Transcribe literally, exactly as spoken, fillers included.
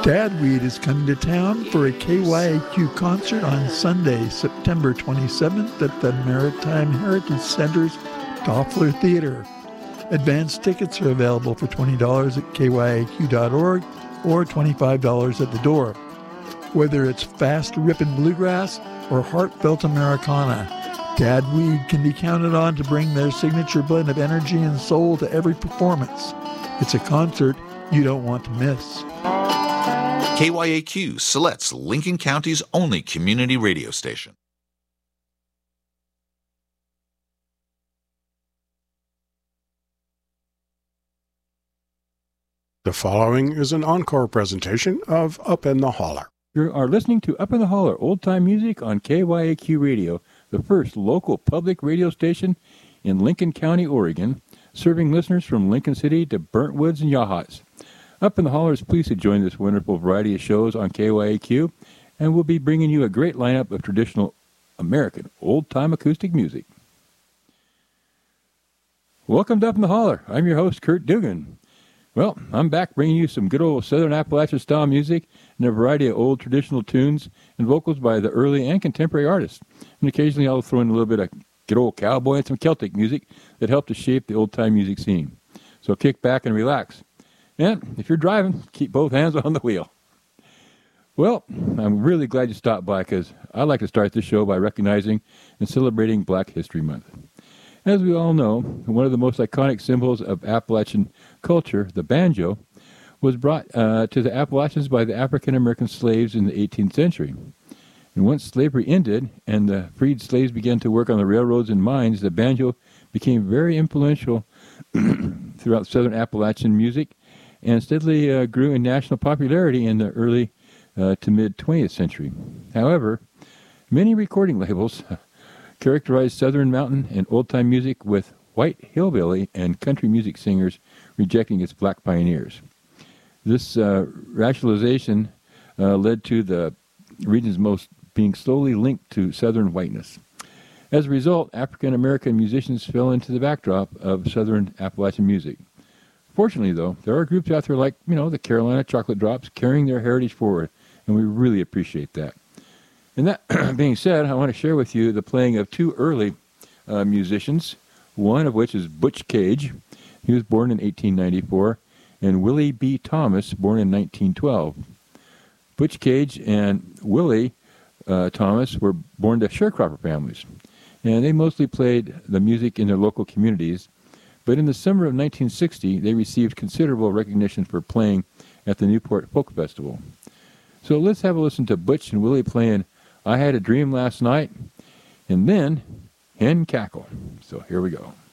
Dadweed is coming to town for a K Y A Q concert on Sunday, September twenty-seventh at the Maritime Heritage Center's Toffler Theater. Advance tickets are available for twenty dollars at K Y A Q dot org or twenty-five dollars at the door. Whether it's fast ripping bluegrass or heartfelt Americana, Dadweed can be counted on to bring their signature blend of energy and soul to every performance. It's a concert you don't want to miss. K Y A Q selects Lincoln County's only community radio station. The following is an encore presentation of Up in the Holler. You are listening to Up in the Holler, old-time music on K Y A Q Radio, the first local public radio station in Lincoln County, Oregon, serving listeners from Lincoln City to Burnt Woods and Yachats. Up in the Holler is pleased to join this wonderful variety of shows on K Y A Q, and we'll be bringing you a great lineup of traditional American old-time acoustic music. Welcome to Up in the Holler. I'm your host, Kurt Dugan. Well, I'm back bringing you some good old Southern Appalachian-style music and a variety of old traditional tunes and vocals by the early and contemporary artists. And occasionally I'll throw in a little bit of good old cowboy and some Celtic music that helped to shape the old-time music scene. So kick back and relax. And if you're driving, keep both hands on the wheel. Well, I'm really glad you stopped by because I like to start this show by recognizing and celebrating Black History Month. As we all know, one of the most iconic symbols of Appalachian culture, the banjo, was brought uh, to the Appalachians by the African-American slaves in the eighteenth century. And once slavery ended and the freed slaves began to work on the railroads and mines, the banjo became very influential throughout Southern Appalachian music and steadily uh, grew in national popularity in the early uh, to mid-twentieth century. However, many recording labels characterized Southern mountain and old-time music with white hillbilly and country music singers rejecting its black pioneers. This uh, racialization uh, led to the region's most being slowly linked to Southern whiteness. As a result, African-American musicians fell into the backdrop of Southern Appalachian music. Fortunately, though, there are groups out there like, you know, the Carolina Chocolate Drops carrying their heritage forward, and we really appreciate that. And that being said, I want to share with you the playing of two early uh, musicians, one of which is Butch Cage. He was born in eighteen ninety-four, and Willie B. Thomas, born in nineteen twelve. Butch Cage and Willie uh, Thomas were born to sharecropper families, and they mostly played the music in their local communities. But in the summer of nineteen sixty, they received considerable recognition for playing at the Newport Folk Festival. So let's have a listen to Butch and Willie playing I Had a Dream Last Night, and then Hen Cackle. So here we go.